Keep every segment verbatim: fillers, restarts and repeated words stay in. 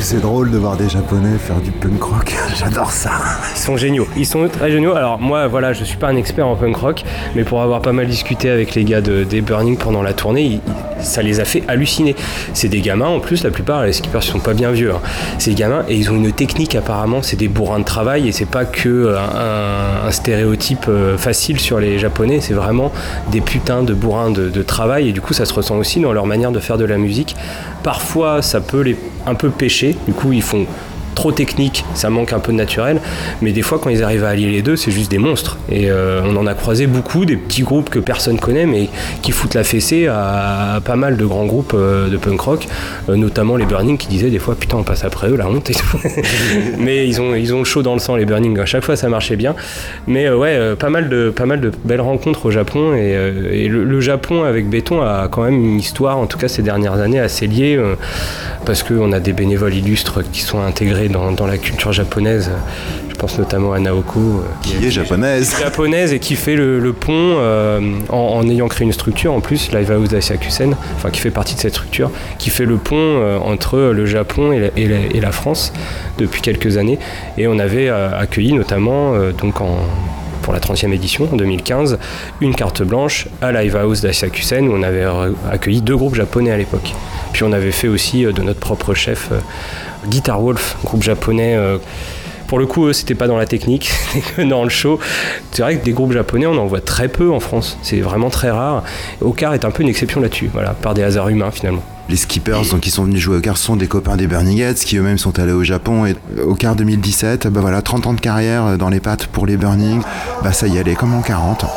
c'est drôle de voir des Japonais faire du punk rock. J'adore ça. Ils sont géniaux. Ils sont très géniaux. Alors moi, voilà, je suis pas un expert en punk rock, mais pour avoir pas mal discuté avec les gars de, des Burning pendant la tournée, ils, ça les a fait halluciner. C'est des gamins, en plus, la plupart, les skippers, ils sont pas bien vieux. Hein. C'est des gamins et ils ont une technique apparemment. C'est des bourrins de travail et c'est pas que un, un stéréotype facile sur les Japonais. C'est vraiment des putains de bourrins de, de travail et du coup, ça se ressent aussi dans leur manière de faire de la musique. Parfois, ça peut les un peu pêcher. Du coup, ils font trop technique, ça manque un peu de naturel, mais des fois quand ils arrivent à allier les deux, c'est juste des monstres. Et euh, on en a croisé beaucoup, des petits groupes que personne connaît, mais qui foutent la fessée à, à pas mal de grands groupes euh, de punk rock, euh, notamment les Burning qui disaient des fois putain on passe après eux, la honte et tout. Mais ils ont, ils ont le chaud dans le sang les Burning, à chaque fois ça marchait bien. Mais euh, ouais, euh, pas, mal de, pas mal de belles rencontres au Japon et, euh, et le, le Japon avec Béton a quand même une histoire, en tout cas ces dernières années, assez liée, euh, parce qu'on a des bénévoles illustres qui sont intégrés Dans, dans la culture japonaise. Je pense notamment à Naoko euh, qui, qui est japonaise japonaise et qui fait le, le pont euh, en, en ayant créé une structure en plus, Lifehouse Daishakusen, enfin qui fait partie de cette structure, qui fait le pont euh, entre le Japon et la, et, la, et la France depuis quelques années. Et on avait euh, accueilli notamment euh, donc en pour la trentième édition, en deux mille quinze, une carte blanche à Lifehouse Daishakusen où on avait accueilli deux groupes japonais à l'époque. Puis on avait fait aussi euh, de notre propre chef euh, Guitar Wolf, groupe japonais. Euh, pour le coup, eux, c'était pas dans la technique, c'était que dans le show. C'est vrai que des groupes japonais, on en voit très peu en France. C'est vraiment très rare. Ocar est un peu une exception là-dessus, voilà, par des hasards humains finalement. Les skippers donc, qui sont venus jouer au Car sont des copains des Burning Heads qui eux-mêmes sont allés au Japon. Et au Car deux mille dix-sept, bah voilà, trente ans de carrière dans les pattes pour les Burning. Bah ça y est, comme en quarante.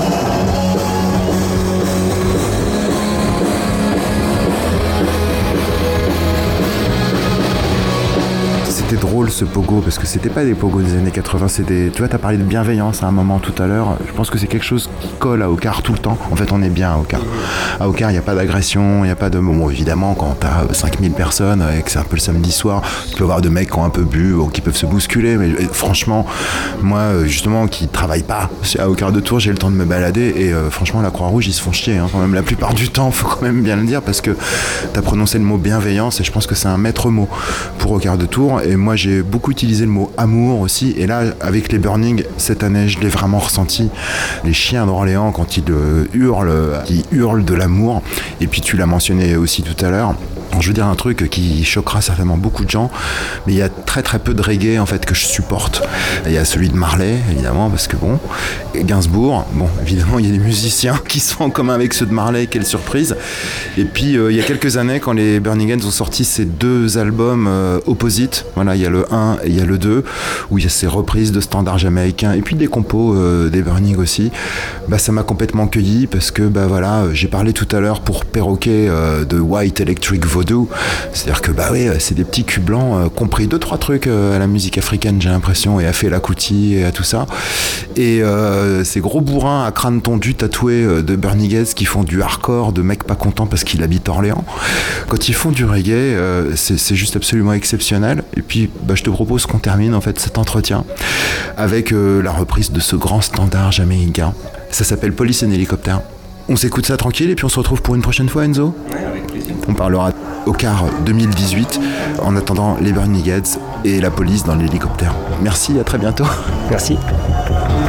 C'était drôle ce pogo parce que c'était pas des pogos des années quatre-vingts, c'est des... Tu vois, t'as parlé de bienveillance à un moment tout à l'heure. Je pense que c'est quelque chose qui colle à Ocar tout le temps. En fait, on est bien à Ocar. À Ocar, il n'y a pas d'agression, il n'y a pas de... Bon, évidemment, quand t'as cinq mille personnes et que c'est un peu le samedi soir, tu peux avoir de mecs qui ont un peu bu ou qui peuvent se bousculer. Mais franchement, moi, justement, qui travaille pas à Ocar de Tours, j'ai le temps de me balader et euh, franchement, la Croix-Rouge, ils se font chier. Hein, quand même, la plupart du temps, faut quand même bien le dire parce que t'as prononcé le mot bienveillance et je pense que c'est un maître mot pour Ocar de Tours. Et moi, j'ai beaucoup utilisé le mot amour aussi. Et là, avec les Burning, cette année, je l'ai vraiment ressenti. Les chiens d'Orléans, quand ils euh, hurlent, ils hurlent de l'amour. Et puis, tu l'as mentionné aussi tout à l'heure. Je veux dire un truc qui choquera certainement beaucoup de gens, mais il y a très très peu de reggae en fait que je supporte. Il y a celui de Marley évidemment parce que bon, Gainsbourg, bon évidemment il y a des musiciens qui sont en commun avec ceux de Marley, quelle surprise. Et puis euh, il y a quelques années quand les Burning Heads ont sorti ces deux albums euh, opposites, voilà il y a le un et il y a le deux où il y a ces reprises de standards jamaïcains et puis des compos euh, des Burning aussi. Bah ça m'a complètement cueilli parce que bah voilà j'ai parlé tout à l'heure pour Perroquet euh, de White Electric Voodoo. C'est-à-dire que bah oui, c'est des petits culs blancs euh, compris deux trois trucs euh, à la musique africaine, j'ai l'impression, et à Fela Kuti et à tout ça. Et euh, ces gros bourrins à crâne tondu tatoués euh, de Burning Heads qui font du hardcore, de mecs pas contents parce qu'ils habitent Orléans. Quand ils font du reggae, euh, c'est, c'est juste absolument exceptionnel. Et puis bah, je te propose qu'on termine en fait cet entretien avec euh, la reprise de ce grand standard jamaïcain. Ça s'appelle Police and Helicopter. On s'écoute ça tranquille et puis on se retrouve pour une prochaine fois, Enzo. Ouais, avec plaisir. On parlera au Car deux mille dix-huit. En attendant, les Burning Heads et la police dans l'hélicoptère. Merci, à très bientôt. Merci.